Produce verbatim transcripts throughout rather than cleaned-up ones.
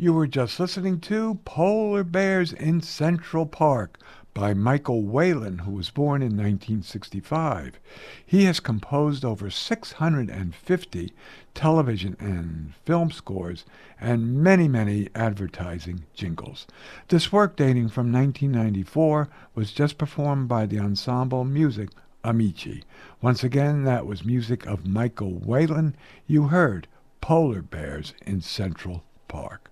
You were just listening to Polar Bears in Central Park by Michael Whalen, who was born in nineteen sixty-five. He has composed over six hundred fifty television and film scores and many, many advertising jingles. This work, dating from nineteen ninety-four, was just performed by the ensemble Music Amici. Once again, that was music of Michael Whalen. You heard Polar Bears in Central Park.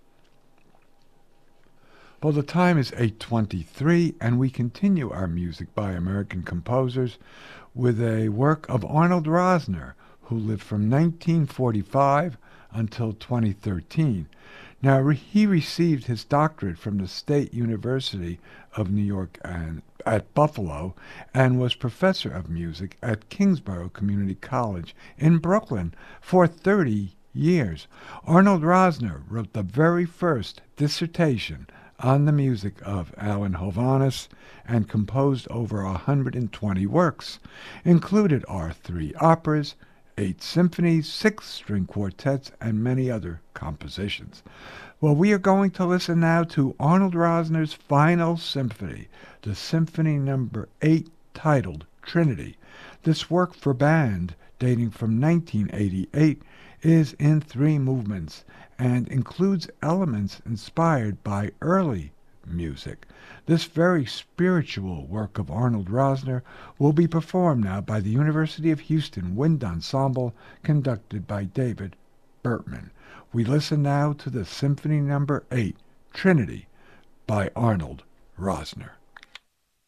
Well, the time is eight twenty-three, and we continue our music by American composers with a work of Arnold Rosner, who lived from nineteen forty-five until twenty thirteen. Now, re- he received his doctorate from the State University of New York and at Buffalo, and was professor of music at Kingsborough Community College in Brooklyn for thirty years. Arnold Rosner wrote the very first dissertation on the music of Alan Hovhaness and composed over one hundred twenty works. Included are three operas, eight symphonies, six string quartets, and many other compositions. Well, we are going to listen now to Arnold Rosner's final symphony, the Symphony Number eight, titled Trinity. This work for band, dating from nineteen eighty-eight, is in three movements and includes elements inspired by early music. This very spiritual work of Arnold Rosner will be performed now by the University of Houston Wind Ensemble, conducted by David Bertman. We listen now to the Symphony Number eight, Trinity, by Arnold Rosner.